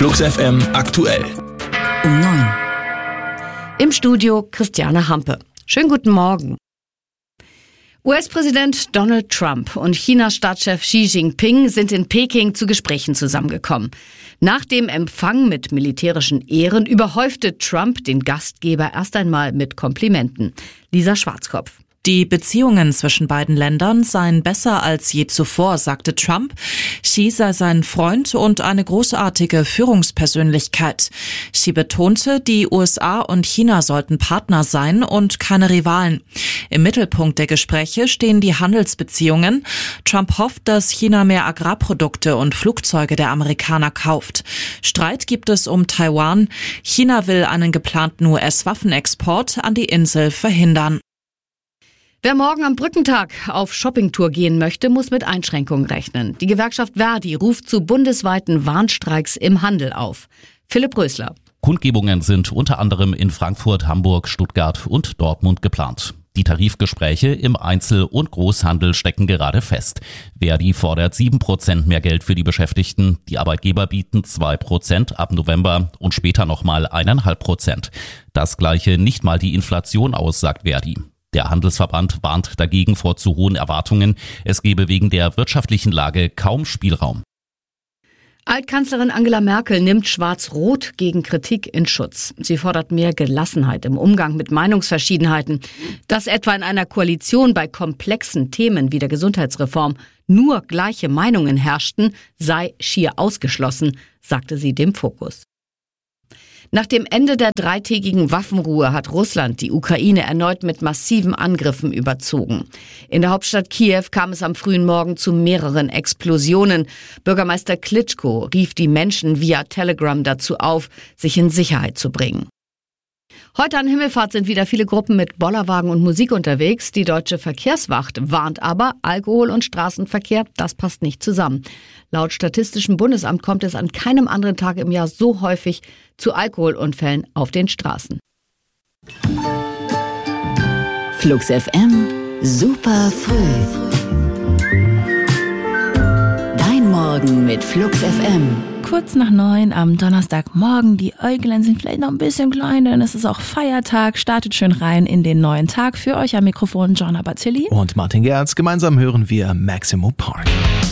Flux FM aktuell. Um 9. Im Studio Christiane Hampe. Schönen guten Morgen. US-Präsident Donald Trump und Chinas Staatschef Xi Jinping sind in Peking zu Gesprächen zusammengekommen. Nach dem Empfang mit militärischen Ehren überhäufte Trump den Gastgeber erst einmal mit Komplimenten. Lisa Schwarzkopf. Die Beziehungen zwischen beiden Ländern seien besser als je zuvor, sagte Trump. Xi sei sein Freund und eine großartige Führungspersönlichkeit. Xi betonte, die USA und China sollten Partner sein und keine Rivalen. Im Mittelpunkt der Gespräche stehen die Handelsbeziehungen. Trump hofft, dass China mehr Agrarprodukte und Flugzeuge der Amerikaner kauft. Streit gibt es um Taiwan. China will einen geplanten US-Waffenexport an die Insel verhindern. Wer morgen am Brückentag auf Shoppingtour gehen möchte, muss mit Einschränkungen rechnen. Die Gewerkschaft Verdi ruft zu bundesweiten Warnstreiks im Handel auf. Philipp Rösler. Kundgebungen sind unter anderem in Frankfurt, Hamburg, Stuttgart und Dortmund geplant. Die Tarifgespräche im Einzel- und Großhandel stecken gerade fest. Verdi fordert 7% mehr Geld für die Beschäftigten. Die Arbeitgeber bieten 2% ab November und später nochmal 1,5%. Das gleiche nicht mal die Inflation aus, sagt Verdi. Der Handelsverband warnt dagegen vor zu hohen Erwartungen. Es gebe wegen der wirtschaftlichen Lage kaum Spielraum. Altkanzlerin Angela Merkel nimmt Schwarz-Rot gegen Kritik in Schutz. Sie fordert mehr Gelassenheit im Umgang mit Meinungsverschiedenheiten. Dass etwa in einer Koalition bei komplexen Themen wie der Gesundheitsreform nur gleiche Meinungen herrschten, sei schier ausgeschlossen, sagte sie dem Fokus. Nach dem Ende der 3-tägigen Waffenruhe hat Russland die Ukraine erneut mit massiven Angriffen überzogen. In der Hauptstadt Kiew kam es am frühen Morgen zu mehreren Explosionen. Bürgermeister Klitschko rief die Menschen via Telegram dazu auf, sich in Sicherheit zu bringen. Heute an Himmelfahrt sind wieder viele Gruppen mit Bollerwagen und Musik unterwegs. Die Deutsche Verkehrswacht warnt aber, Alkohol und Straßenverkehr, das passt nicht zusammen. Laut Statistischem Bundesamt kommt es an keinem anderen Tag im Jahr so häufig zu Alkoholunfällen auf den Straßen. Flux FM, super früh. Dein Morgen mit Flux FM. Kurz nach 9 am Donnerstagmorgen. Die Äuglein sind vielleicht noch ein bisschen klein, denn es ist auch Feiertag. Startet schön rein in den neuen Tag. Für euch am Mikrofon Joanna Bazzilli Und Martin Gerz. Gemeinsam hören wir Maximo Park.